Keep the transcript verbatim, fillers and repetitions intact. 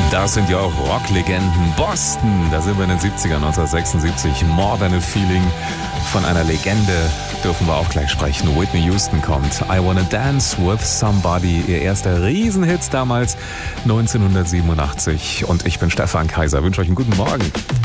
Das sind ja auch Rocklegenden. Boston, da sind wir in den siebzigern, neunzehnhundertsechsundsiebzig. More Than a Feeling. Von einer Legende dürfen wir auch gleich sprechen. Whitney Houston kommt. I Wanna Dance With Somebody. Ihr erster Riesenhit damals, neunzehnhundertsiebenundachtzig. Und ich bin Stefan Kaiser. Wünsche euch einen guten Morgen.